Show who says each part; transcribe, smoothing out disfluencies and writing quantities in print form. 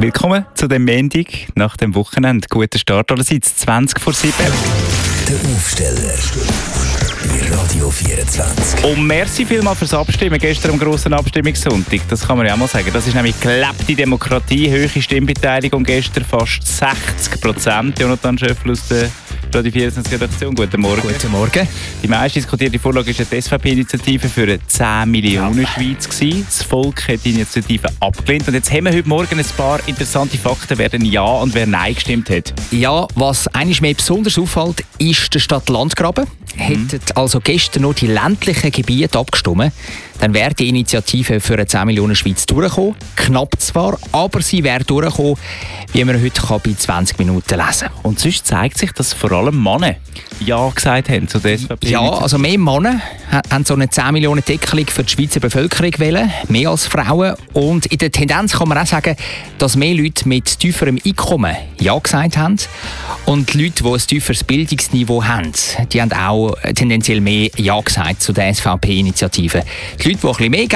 Speaker 1: Willkommen zu dem Montag nach dem Wochenende. Guten Start allerseits, 7:20.
Speaker 2: Der Aufsteller bei Radio 24.
Speaker 1: Und merci vielmals fürs Abstimmen gestern am grossen Abstimmungssonntag. Das kann man ja auch mal sagen. Das ist nämlich gelebte Demokratie, hohe Stimmbeteiligung gestern, fast 60%. Jonathan Schöffel aus der Radio 24-Redaktion. Guten Morgen.
Speaker 3: Guten Morgen.
Speaker 1: Die meist diskutierte Vorlage war die SVP-Initiative für eine 10 Millionen Schweiz gewesen. Das Volk hat die Initiative abgelehnt. Und jetzt haben wir heute Morgen ein paar interessante Fakten, wer denn Ja und wer Nein gestimmt hat.
Speaker 3: Ja, was eigentlich mir besonders auffällt, ist der Stadt-Land-Graben. Hätten also gestern noch die ländlichen Gebiete abgestimmt, dann wäre die Initiative für eine 10 Millionen Schweiz durchgekommen. Knapp zwar, aber sie wäre durchgekommen, wie man heute bei 20 Minuten lesen kann.
Speaker 1: Und sonst zeigt sich, dass vor allem Männer Ja gesagt haben zu der SVP.
Speaker 3: Ja, also mehr Männer haben so eine 10 Millionen Deckelung für die Schweizer Bevölkerung wählen, mehr als Frauen. Und in der Tendenz kann man auch sagen, dass mehr Leute mit tieferem Einkommen Ja gesagt haben. Und die Leute, die ein tieferes Bildungsniveau haben, die haben auch tendenziell mehr Ja gesagt zu der SVP-Initiative. Die Leute, die ein bisschen mehr